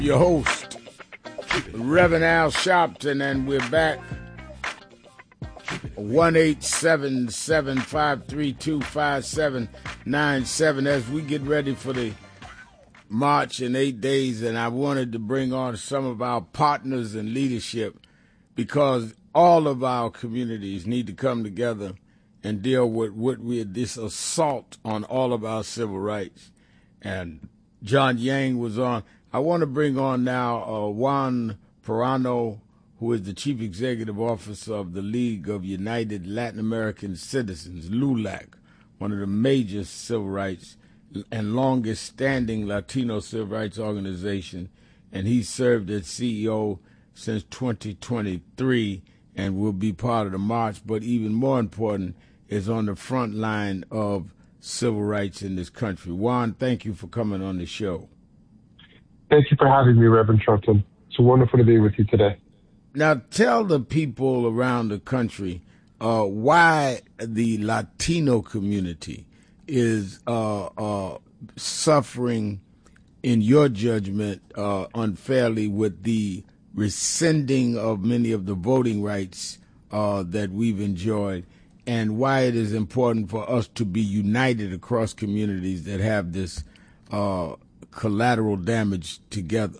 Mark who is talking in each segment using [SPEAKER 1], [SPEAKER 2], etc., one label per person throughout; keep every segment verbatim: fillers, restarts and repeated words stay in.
[SPEAKER 1] Your host, Reverend Al Sharpton, and we're back. one eight seven seven, five three two, five seven nine seven as we get ready for the march in eight days. And I wanted to bring on some of our partners in leadership because all of our communities need to come together and deal with what we this assault on all of our civil rights. And John Yang was on. I want to bring on now uh, Juan Perano, who is the Chief Executive Officer of the League of United Latin American Citizens, LULAC, one of the major civil rights and longest-standing Latino civil rights organization. And he served as C E O since twenty twenty-three and will be part of the march. But even more important, is on the front line of civil rights in this country. Juan, thank you for coming on the show.
[SPEAKER 2] Thank you for having me, Reverend Sharpton. It's wonderful to be with you today.
[SPEAKER 1] Now, tell the people around the country uh, why the Latino community is uh, uh, suffering, in your judgment, uh, unfairly with the rescinding of many of the voting rights uh, that we've enjoyed, and why it is important for us to be united across communities that have this uh, collateral damage together.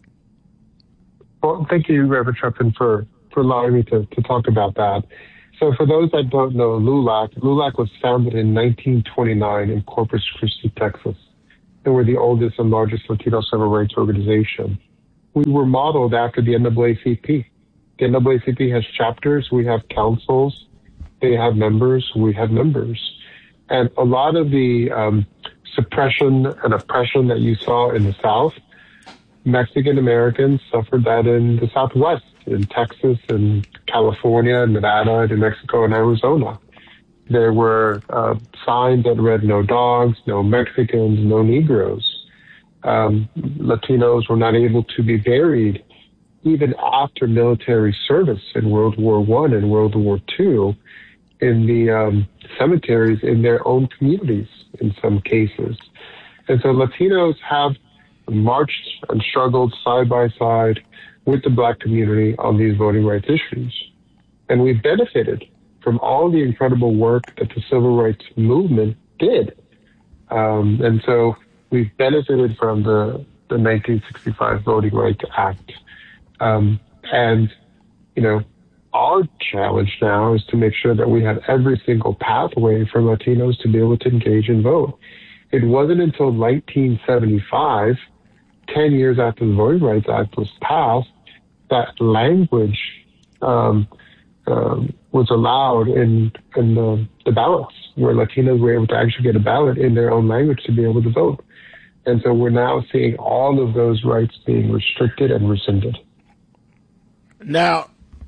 [SPEAKER 2] Well, thank you, Reverend Sharpton, for, for allowing me to, to talk about that. So for those that don't know LULAC, LULAC was founded in nineteen twenty-nine in Corpus Christi, Texas. And we're the oldest and largest Latino civil rights organization. We were modeled after the N double A C P. The N double A C P has chapters, we have councils, they have members, we have members. And a lot of the um, suppression and oppression that you saw in the South, Mexican Americans suffered that in the Southwest, in Texas and California, Nevada, New Mexico, and Arizona. There were uh, signs that read no dogs, no Mexicans, no Negroes. Um, Latinos were not able to be buried even after military service in World War One and World War Two in the um, cemeteries in their own communities in some cases. And so Latinos have marched and struggled side by side with the Black community on these voting rights issues. And we've benefited from all the incredible work that the civil rights movement did. Um, and so we've benefited from the, the nineteen sixty-five Voting Rights Act. Um, and, you know, our challenge now is to make sure that we have every single pathway for Latinos to be able to engage and vote. It wasn't until nineteen seventy-five, ten years after the Voting Rights Act was passed, that language um, um, was allowed in, in the, the ballots, where Latinos were able to actually get a ballot in their own language to be able to vote. And so we're now seeing all of those rights being restricted and rescinded.
[SPEAKER 1] Now,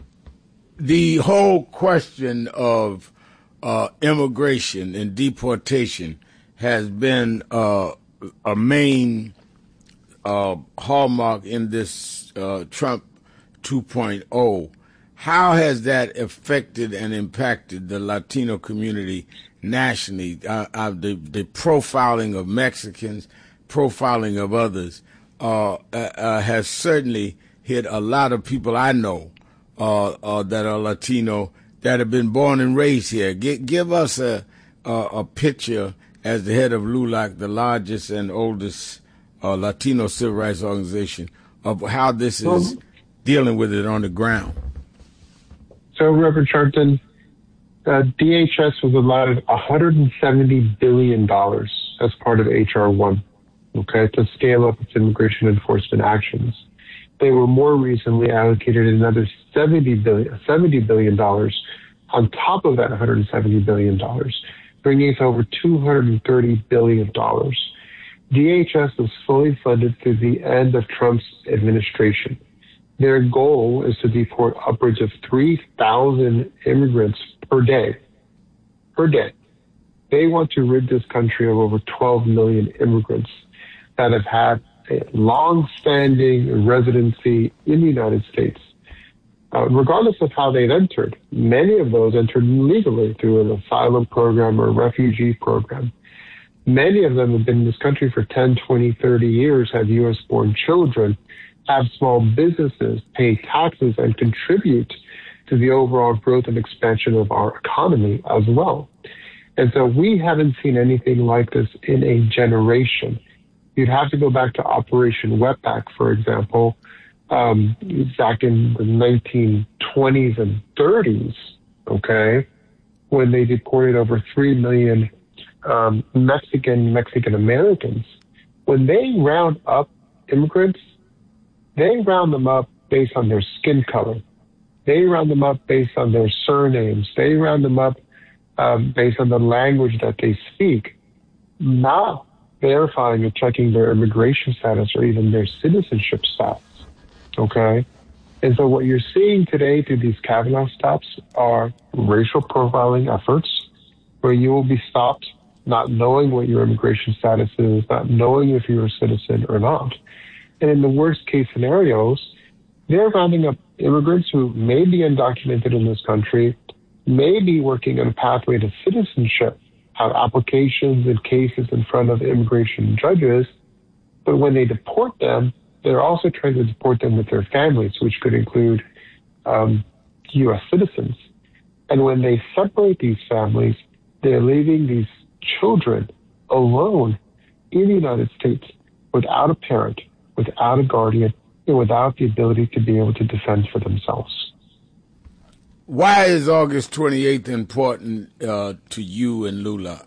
[SPEAKER 1] the whole question of uh, immigration and deportation has been uh, a main uh, hallmark in this uh, Trump two point oh. How has that affected and impacted the Latino community nationally? Uh, uh, the, the profiling of Mexicans, profiling of others uh, uh, has certainly hit a lot of people I know uh, uh, that are Latino that have been born and raised here. G- give us a, a a picture as the head of LULAC, the largest and oldest uh, Latino civil rights organization, of how this is well, dealing with it on the ground.
[SPEAKER 2] So, Reverend Sharpton, uh, D H S was allotted one hundred seventy billion dollars as part of H R one, okay, to scale up its immigration enforcement actions. They were more recently allocated another seventy billion dollars on top of that one hundred seventy billion dollars, bringing it to over two hundred thirty billion dollars. D H S was fully funded through the end of Trump's administration. Their goal is to deport upwards of three thousand immigrants per day. Per day. They want to rid this country of over twelve million immigrants that have had a long-standing residency in the United States. Uh, regardless of how they've entered, many of those entered legally through an asylum program or a refugee program. Many of them have been in this country for ten, twenty, thirty years, have U S-born children, have small businesses pay taxes and contribute to the overall growth and expansion of our economy as well. And so we haven't seen anything like this in a generation. You'd have to go back to Operation Wetback, for example, um, back in the nineteen twenties and thirties, okay, when they deported over three million um, Mexican, Mexican Americans. When they round up immigrants, they round them up based on their skin color. They round them up based on their surnames. They round them up um, based on the language that they speak, not verifying or checking their immigration status or even their citizenship status, okay? And so what you're seeing today through these Kavanaugh stops are racial profiling efforts where you will be stopped not knowing what your immigration status is, not knowing if you're a citizen or not. And in the worst case scenarios, they're rounding up immigrants who may be undocumented in this country, may be working on a pathway to citizenship, have applications and cases in front of immigration judges, but when they deport them, they're also trying to deport them with their families, which could include um, U S citizens. And when they separate these families, they're leaving these children alone in the United States without a parent, without a guardian, and without the ability to be able to defend for themselves.
[SPEAKER 1] Why is August twenty-eighth important uh, to you and LULAC?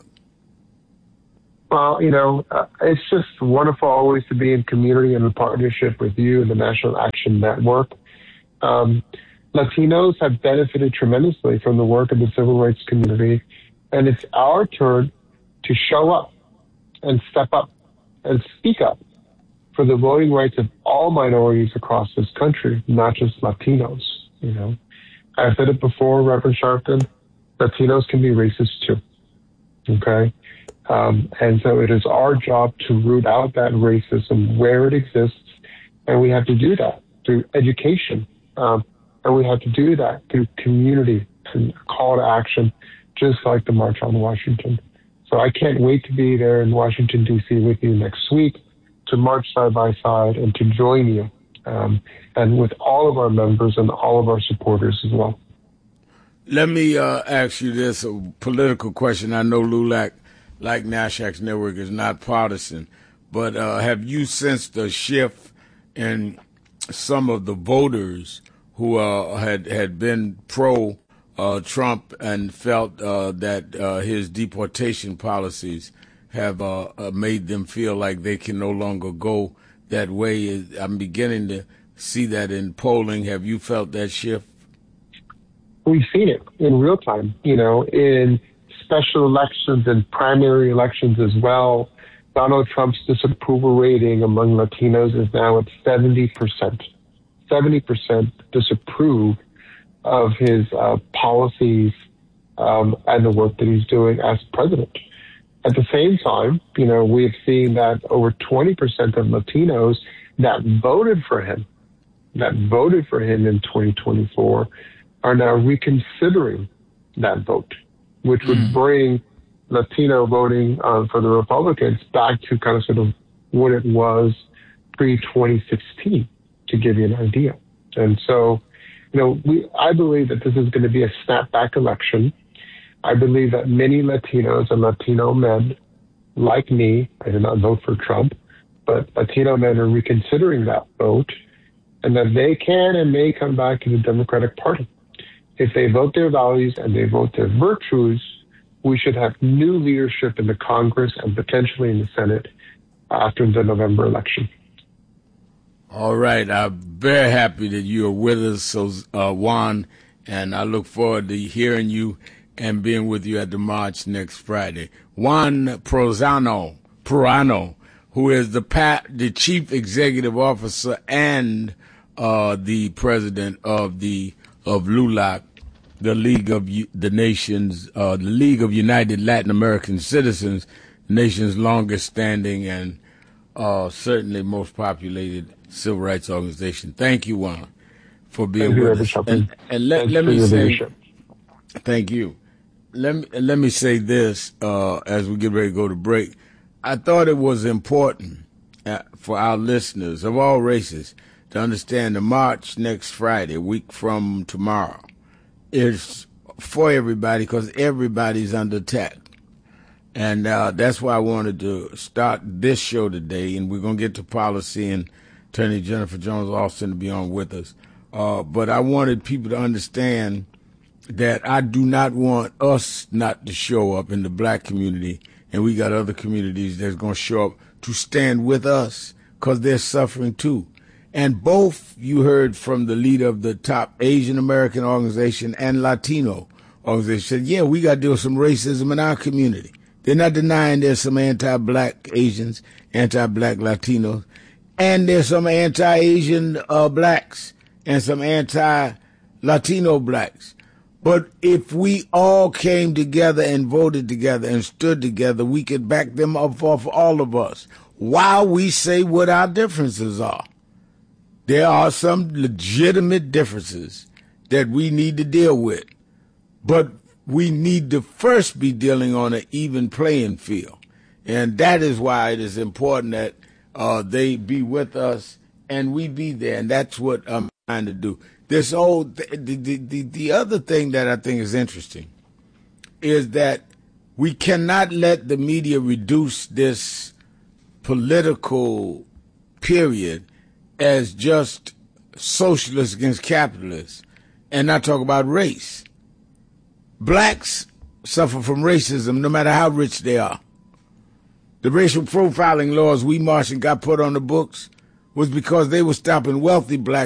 [SPEAKER 2] Well, you know, uh, it's just wonderful always to be in community and in partnership with you and the National Action Network. Um, Latinos have benefited tremendously from the work of the civil rights community, and it's our turn to show up and step up and speak up for the voting rights of all minorities across this country, not just Latinos. You know, I've said it before, Reverend Sharpton, Latinos can be racist too, okay? Um, and so it is our job to root out that racism where it exists, and we have to do that through education, um, and we have to do that through community and call to action, just like the March on Washington. So I can't wait to be there in Washington, D C with you next week to march side by side and to join you, um, and with all of our members and all of our supporters as well.
[SPEAKER 1] Let me uh, ask you this, a political question. I know LULAC, like National Action Network, is not partisan, but uh, have you sensed a shift in some of the voters who uh, had, had been pro Uh, Trump and felt uh, that uh, his deportation policies have uh, uh, made them feel like they can no longer go that way? I'm beginning to see that in polling. Have you felt that shift?
[SPEAKER 2] We've seen it in real time, you know, in special elections and primary elections as well. Donald Trump's disapproval rating among Latinos is now at seventy percent. seventy percent disapprove of his uh, policies um, and the work that he's doing as president. At the same time, you know, we have seen that over twenty percent of Latinos that voted for him, that voted for him in twenty twenty-four, are now reconsidering that vote, which would mm. bring Latino voting uh, for the Republicans back to kind of sort of what it was pre twenty sixteen, to give you an idea. And so, you know, we, I believe that this is going to be a snapback election. I believe that many Latinos and Latino men like me, I did not vote for Trump, but Latino men are reconsidering that vote, and that they can and may come back to the Democratic Party. If they vote their values and they vote their virtues, we should have new leadership in the Congress and potentially in the Senate after the November election.
[SPEAKER 1] All right. I'm very happy that you are with us, so, uh, Juan, and I look forward to hearing you and being with you at the march next Friday. Juan Prozano, Prano, who is the pa- the chief executive officer and uh, the president of the of LULAC, the League of U- the Nations, uh, the League of United Latin American Citizens, the nation's longest standing and uh, certainly most populated civil rights organization. Thank you, Juan, for being
[SPEAKER 2] thank
[SPEAKER 1] with
[SPEAKER 2] you,
[SPEAKER 1] us. And, and let, let me say, leadership. Thank you. Let me let me say this uh, as we get ready to go to break. I thought it was important uh, for our listeners of all races to understand the march next Friday, a week from tomorrow, is for everybody because everybody's under attack. And uh, that's why I wanted to start this show today, and we're going to get to policy and Attorney Jennifer Jones-Austin to be on with us. Uh, but I wanted people to understand that I do not want us not to show up in the black community, and we got other communities that's going to show up to stand with us because they're suffering too. And both you heard from the leader of the top Asian American organization and Latino organization said, yeah, we got to deal with some racism in our community. They're not denying there's some anti-black Asians, anti-black Latinos, and there's some anti-Asian uh, blacks and some anti-Latino blacks. But if we all came together and voted together and stood together, we could back them up for all of us while we say what our differences are. There are some legitimate differences that we need to deal with, but we need to first be dealing on an even playing field. And that is why it is important that uh, they be with us and we be there. And that's what I'm trying to do. This old, the, the, the, the other thing that I think is interesting is that we cannot let the media reduce this political period as just socialists against capitalists and not talk about race. Blacks suffer from racism no matter how rich they are. The racial profiling laws we marched and got put on the books was because they were stopping wealthy blacks